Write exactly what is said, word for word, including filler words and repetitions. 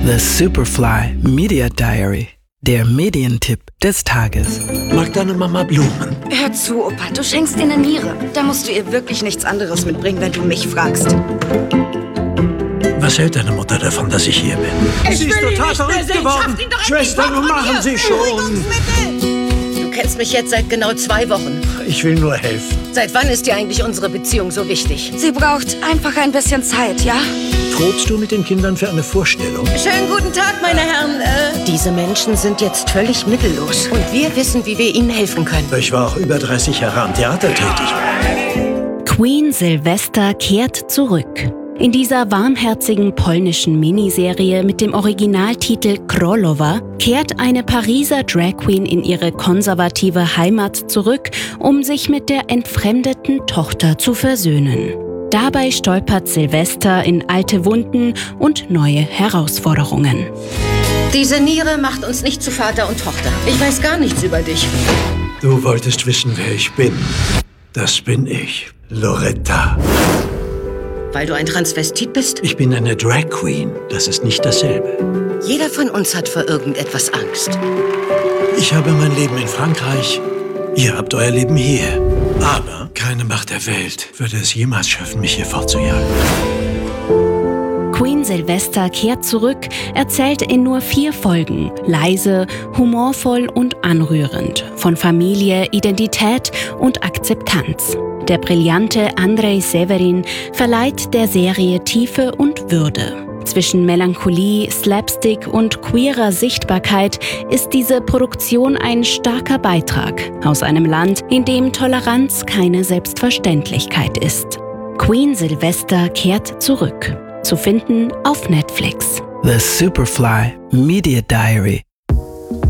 The Superfly Media Diary. Der Medientipp des Tages. Mag deine Mama Blumen? Hör zu, Opa, du schenkst ihr eine Niere. Da musst du ihr wirklich nichts anderes mitbringen, wenn du mich fragst. Was hält deine Mutter davon, dass ich hier bin? Ich Sie ist total verrückt geworden. Schwester, nun machen Sie schon. Du kennst mich jetzt seit genau zwei Wochen. Ich will nur helfen. Seit wann ist dir eigentlich unsere Beziehung so wichtig? Sie braucht einfach ein bisschen Zeit, ja? Probst du mit den Kindern für eine Vorstellung? Schönen guten Tag, meine Herren. Äh, diese Menschen sind jetzt völlig mittellos. Und wir wissen, wie wir ihnen helfen können. Ich war auch über dreißig Jahre am Theater tätig. Queen Sylvester kehrt zurück. In dieser warmherzigen polnischen Miniserie mit dem Originaltitel Królowa kehrt eine Pariser Drag Queen in ihre konservative Heimat zurück, um sich mit der entfremdeten Tochter zu versöhnen. Dabei stolpert Sylvester in alte Wunden und neue Herausforderungen. Diese Niere macht uns nicht zu Vater und Tochter. Ich weiß gar nichts über dich. Du wolltest wissen, wer ich bin. Das bin ich, Loretta. Weil du ein Transvestit bist? Ich bin eine Drag Queen. Das ist nicht dasselbe. Jeder von uns hat vor irgendetwas Angst. Ich habe mein Leben in Frankreich. Ihr habt euer Leben hier. Aber keine Macht der Welt würde es jemals schaffen, mich hier fortzujagen. Queen Sylvester kehrt zurück, erzählt in nur vier Folgen, leise, humorvoll und anrührend, von Familie, Identität und Akzeptanz. Der brillante Andrej Severin verleiht der Serie Tiefe und Würde. Zwischen Melancholie, Slapstick und queerer Sichtbarkeit ist diese Produktion ein starker Beitrag aus einem Land, in dem Toleranz keine Selbstverständlichkeit ist. Queen Sylvester kehrt zurück. Zu finden auf Netflix. The Superfly Media Diary.